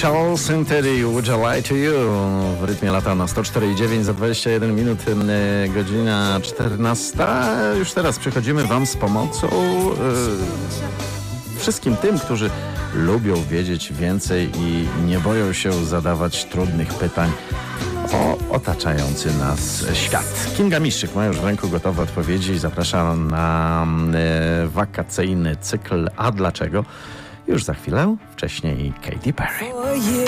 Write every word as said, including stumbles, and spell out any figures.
Charles and Teddy, Would I Lie to You? W rytmie lata na sto cztery i dziewięć za dwadzieścia jeden minut, e, godzina czternasta. Już teraz przychodzimy wam z pomocą e, wszystkim tym, którzy lubią wiedzieć więcej i nie boją się zadawać trudnych pytań o otaczający nas świat. Kinga Miszczyk ma już w ręku gotowe odpowiedzi i zapraszam na e, wakacyjny cykl A dlaczego? Już za chwilę, wcześniej Katy Perry.